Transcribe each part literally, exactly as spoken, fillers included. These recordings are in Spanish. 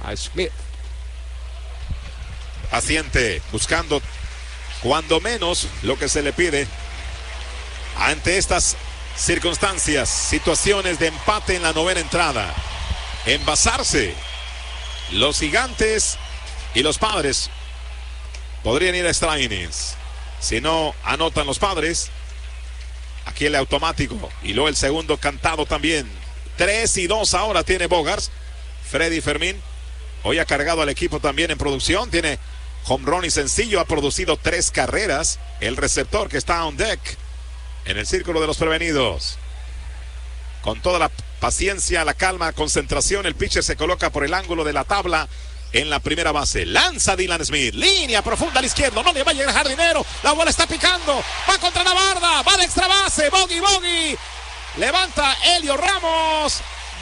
a Smith. Paciente, buscando cuando menos lo que se le pide ante estas circunstancias, situaciones de empate en la novena entrada. Envasarse. Los Gigantes y los Padres podrían ir a extra innings. Si no anotan los Padres, aquí el automático y luego el segundo cantado también. tres y dos ahora tiene Bogaerts. Freddy Fermín hoy ha cargado al equipo también en producción. Tiene home run y sencillo. Ha producido tres carreras. El receptor que está on deck en el círculo de los prevenidos. Con toda la paciencia, la calma, concentración, el pitcher se coloca por el ángulo de la tabla en la primera base. Lanza Dylan Smith. Línea profunda al izquierdo. No le va a llegar el jardinero. La bola está picando. Va contra la barda. Va de extra base. Bogey, bogey. Levanta Elio Ramos.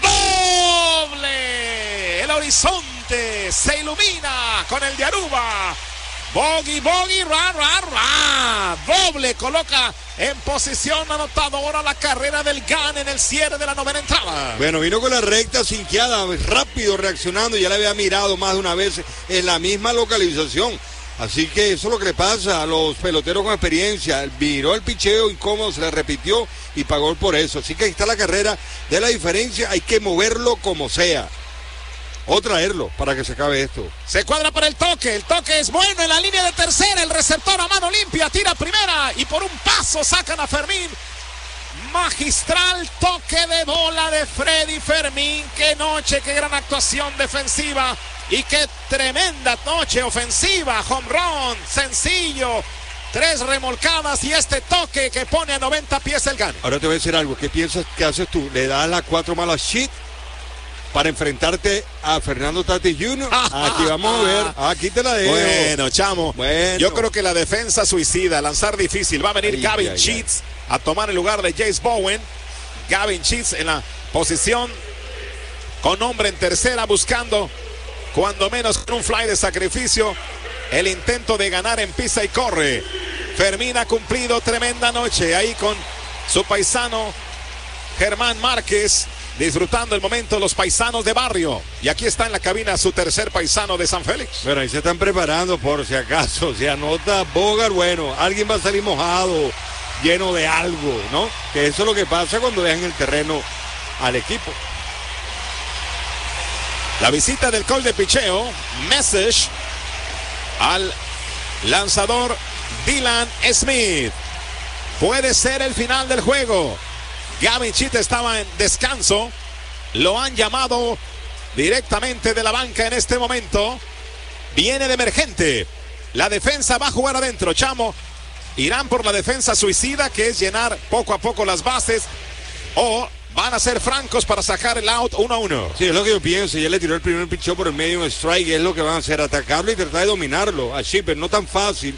Doble. El horizonte se ilumina con el de Aruba. Bogey, bogey, ra, ra, ra. Doble coloca en posición anotadora la carrera del Gun en el cierre de la novena entrada. Bueno, vino con la recta sinqueada, rápido reaccionando. Ya le había mirado más de una vez en la misma localización. Así que eso es lo que le pasa a los peloteros con experiencia. Viró el picheo incómodo, se le repitió y pagó por eso. Así que ahí está la carrera de la diferencia. Hay que moverlo como sea. O traerlo para que se acabe esto. Se cuadra para el toque. El toque es bueno en la línea de tercera. El receptor a mano limpia tira primera y por un paso sacan a Fermín. Magistral toque de bola de Freddy Fermín. Qué noche, qué gran actuación defensiva y qué tremenda noche ofensiva. Home run, sencillo. Tres remolcadas y este toque que pone a noventa pies el Gun. Ahora te voy a decir algo. ¿Qué piensas que haces tú? ¿Le das las cuatro malas shit para enfrentarte a Fernando Tatis junior? Aquí vamos a ver. Aquí te la dejo. Bueno, chamo. Bueno. Yo creo que la defensa suicida, lanzar difícil. Va a venir ay, Gavin ay, Sheets ay. a tomar el lugar de Jace Bowen. Gavin Sheets en la posición con hombre en tercera, buscando cuando menos con un fly de sacrificio el intento de ganar en pisa y corre. Fermín ha cumplido tremenda noche ahí con su paisano Germán Márquez. Disfrutando el momento los paisanos de barrio. Y aquí está en la cabina su tercer paisano de San Félix. Pero ahí se están preparando por si acaso. Se anota Bogaerts, bueno, alguien va a salir mojado, lleno de algo, ¿no? Que eso es lo que pasa cuando dejan el terreno al equipo. La visita del call de picheo. Message al lanzador Dylan Smith. Puede ser el final del juego. Gavin Sheets estaba en descanso. Lo han llamado directamente de la banca en este momento. Viene de emergente. La defensa va a jugar adentro, chamo. Irán por la defensa suicida, que es llenar poco a poco las bases. O van a ser francos para sacar el out uno a uno. Sí, es lo que yo pienso. Ya le tiró el primer picheo por el medio, un strike. Es lo que van a hacer, atacarlo y tratar de dominarlo. Así, pero no tan fácil.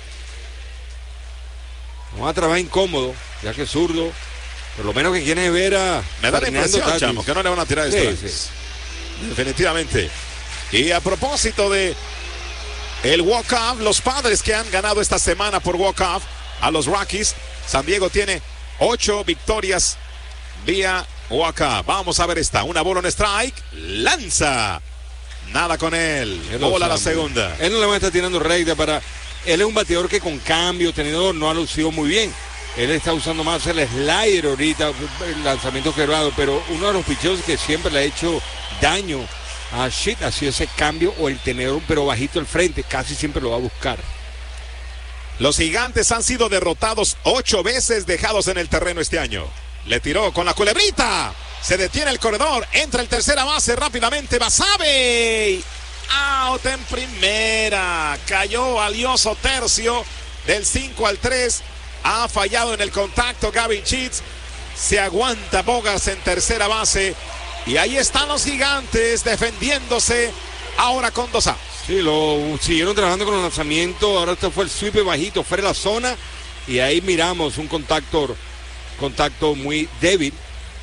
Van a trabajar incómodo, ya que es zurdo. Por lo menos que quiere ver a me da la impresión, chamo, que no le van a tirar esto. Sí, sí. Definitivamente. Y a propósito de el walk-off, los Padres que han ganado esta semana por walk-off a los Rockies. San Diego tiene ocho victorias vía walk-off. Vamos a ver esta. Una bola en strike. Lanza. Nada con él. Bola a la segunda. Él no le va a estar tirando recta para... Él es un bateador que con cambio, tenedor, no ha lucido muy bien. Él está usando más el slider ahorita, el lanzamiento quebrado, pero uno de los picheos que siempre le ha hecho daño a Sheets ha sido ese cambio o el tenedor, pero bajito al frente, casi siempre lo va a buscar. Los Gigantes han sido derrotados ocho veces, dejados en el terreno este año. Le tiró con la culebrita, se detiene el corredor, entra el tercera base rápidamente, Basabe. Out en primera, cayó valioso tercio del cinco al tres. Ha fallado en el contacto Gavin Sheets. Se aguanta Bogaerts en tercera base. Y ahí están los Gigantes defendiéndose ahora con dos outs. Sí, lo siguieron trabajando con el lanzamiento. Ahora este fue el sweep bajito, fuera de la zona. Y ahí miramos un contacto, contacto muy débil.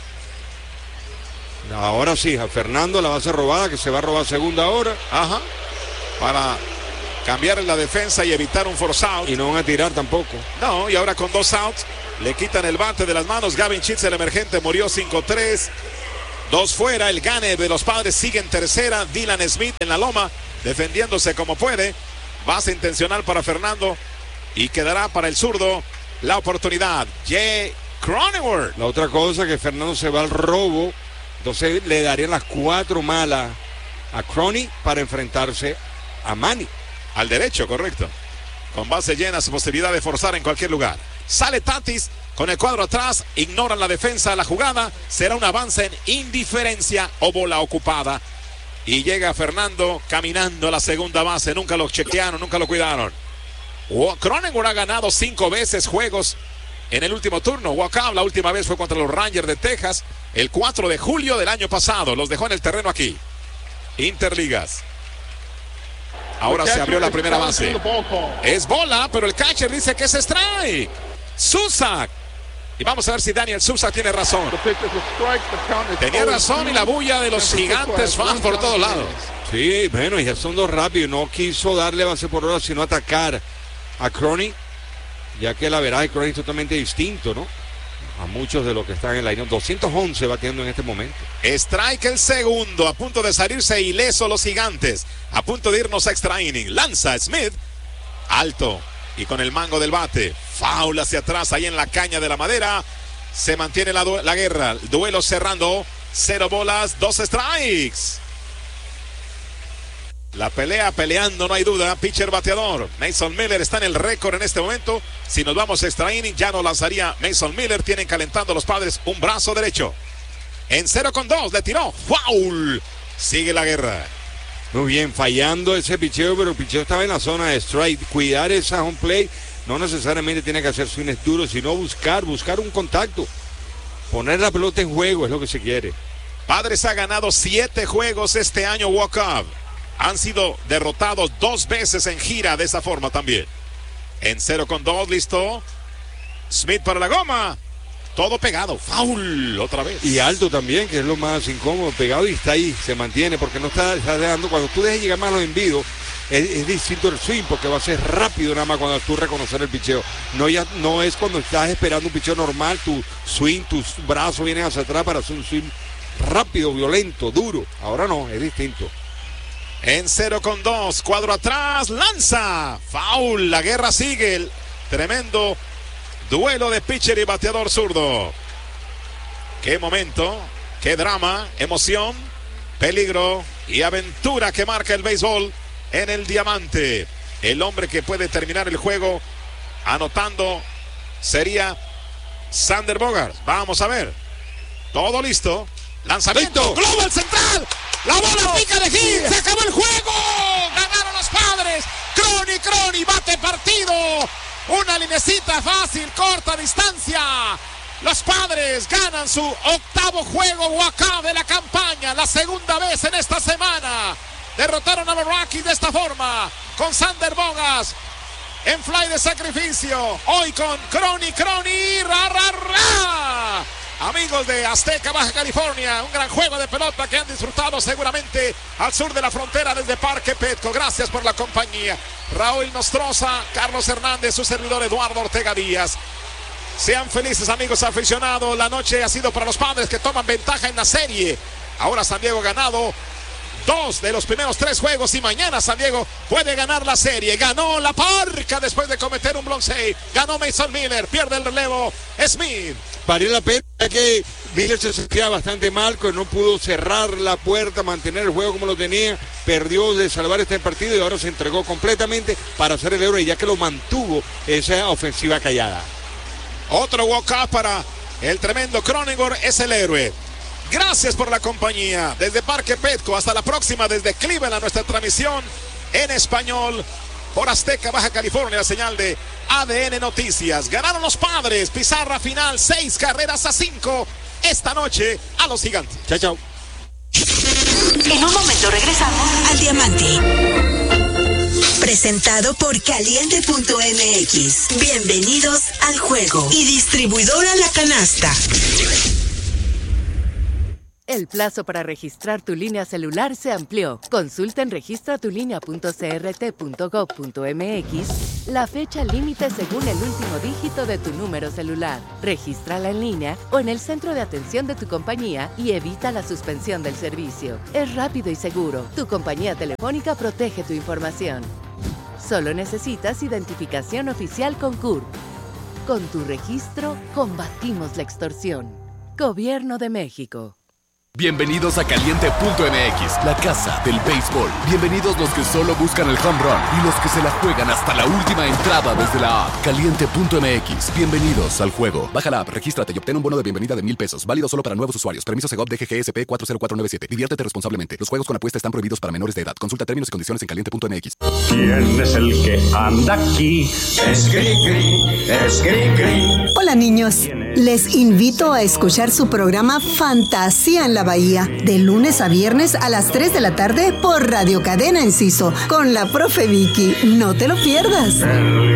Ahora sí, a Fernando la base robada, que se va a robar segunda ahora. Ajá. Para cambiar la defensa y evitar un force out. Y no van a tirar tampoco. No, y ahora con dos outs le quitan el bate de las manos. Gavin Sheets, el emergente, murió cinco tres. Dos fuera, el gane de los Padres sigue en tercera. Dylan Smith en la loma, defendiéndose como puede. Base intencional para Fernando y quedará para el zurdo la oportunidad. Jay Cronenworth. La otra cosa que Fernando se va al robo, entonces le darían las cuatro malas a Crony para enfrentarse a Manny. Al derecho, correcto. Con base llena, su posibilidad de forzar en cualquier lugar. Sale Tatis con el cuadro atrás, ignoran la defensa de la jugada. Será un avance en indiferencia o bola ocupada. Y llega Fernando caminando a la segunda base. Nunca lo chequearon, nunca lo cuidaron. Cronenworth ha ganado cinco veces juegos en el último turno. Walk-up, la última vez fue contra los Rangers de Texas el cuatro de julio del año pasado. Los dejó en el terreno aquí. Interligas. Ahora se abrió la primera base. Es bola, pero el catcher dice que es strike. Susak. Y vamos a ver si Daniel Susak tiene razón. Tenía razón y la bulla de los gigantes van por todos lados. Sí, bueno, y ya son dos rápidos. No quiso darle base por hora, sino atacar a Crony, ya que la verdad de Crony es totalmente distinto, ¿no? A muchos de los que están en la línea. doscientos once batiendo en este momento. Strike el segundo, a punto de salirse ileso los gigantes, a punto de irnos a extra inning. Lanza Smith, alto y con el mango del bate, foul hacia atrás ahí en la caña de la madera. Se mantiene la, la guerra, el duelo cerrando, cero bolas, dos strikes. La pelea peleando, no hay duda. Pitcher bateador. Mason Miller está en el récord en este momento. Si nos vamos a extra inning, ya no lanzaría Mason Miller. Tienen calentando los Padres un brazo derecho. En cero con dos, le tiró. ¡Foul! Sigue la guerra. Muy bien, fallando ese picheo, pero el picheo estaba en la zona de strike. Cuidar esa home play. No necesariamente tiene que hacer swings duros, sino buscar, buscar un contacto. Poner la pelota en juego es lo que se quiere. Padres ha ganado siete juegos este año walk-up. Han sido derrotados dos veces en gira de esa forma también. En cero con dos, listo. Smith para la goma. Todo pegado. Foul otra vez. Y alto también, que es lo más incómodo. Pegado y está ahí, se mantiene, porque no está, está dejando. Cuando tú dejes llegar más los envíos, es, es distinto el swing, porque va a ser rápido nada más cuando tú reconocer el picheo. No, ya, no es cuando estás esperando un picheo normal, tu swing, tus brazos vienen hacia atrás para hacer un swing rápido, violento, duro. Ahora no, es distinto. En cero con dos, cuadro atrás, lanza, foul, la guerra sigue, el tremendo duelo de pitcher y bateador zurdo. Qué momento, qué drama, emoción, peligro y aventura que marca el béisbol en el diamante. El hombre que puede terminar el juego anotando sería Xander Bogaerts. Vamos a ver, todo listo, lanzamiento, global central. La bola pica de hit, se acabó el juego, ganaron los Padres. Crony, Crony, bate partido, una linecita fácil, corta distancia. Los Padres ganan su octavo juego walk-up de la campaña, la segunda vez en esta semana. Derrotaron a los Rockies de esta forma, con Xander Bogaerts en fly de sacrificio. Hoy con Crony, Crony, ra, ra, ra. Amigos de Azteca, Baja California, un gran juego de pelota que han disfrutado seguramente al sur de la frontera desde Parque Petco. Gracias por la compañía. Raúl Nostroza, Carlos Hernández, su servidor Eduardo Ortega Díaz. Sean felices, amigos aficionados. La noche ha sido para los Padres, que toman ventaja en la serie. Ahora San Diego ha ganado dos de los primeros tres juegos y mañana San Diego puede ganar la serie. Ganó la Parca después de cometer un blown save. Ganó Mason Miller, pierde el relevo Smith. Valió la pena que Miller se sentía bastante mal, que no pudo cerrar la puerta, mantener el juego como lo tenía, perdió de salvar este partido y ahora se entregó completamente para hacer el héroe, ya que lo mantuvo esa ofensiva callada. Otro walk-up para el tremendo Cronenworth, es el héroe. Gracias por la compañía. Desde Parque Petco, hasta la próxima desde Cleveland, nuestra transmisión en español por Azteca, Baja California, la señal de A D N Noticias. Ganaron los Padres, pizarra final, seis carreras a cinco esta noche a los Gigantes. Chao, chao. En un momento regresamos al Diamante. Presentado por Caliente punto M X. Bienvenidos al juego. Y distribuidora La Canasta. El plazo para registrar tu línea celular se amplió. Consulta en registra tu línea punto c r t punto gov punto m x la fecha límite según el último dígito de tu número celular. Regístrala en línea o en el centro de atención de tu compañía y evita la suspensión del servicio. Es rápido y seguro. Tu compañía telefónica protege tu información. Solo necesitas identificación oficial con C U R P. Con tu registro, combatimos la extorsión. Gobierno de México. Bienvenidos a Caliente punto m x, la casa del béisbol. Bienvenidos los que solo buscan el home run y los que se la juegan hasta la última entrada desde la app. Caliente punto m x. Bienvenidos al juego. Baja la app, regístrate y obtén un bono de bienvenida de mil pesos. Válido solo para nuevos usuarios. Permiso Segov D G G S P cuatro cero cuatro nueve siete. Diviértete responsablemente. Los juegos con apuesta están prohibidos para menores de edad. Consulta términos y condiciones en caliente punto m x. ¿Quién es el que anda aquí? Es Cricri, es Cricri. Hola niños, les invito a escuchar su programa Fantasía en la Bahía, de lunes a viernes a las tres de la tarde por Radio Cadena Enciso, con la profe Vicky. No te lo pierdas.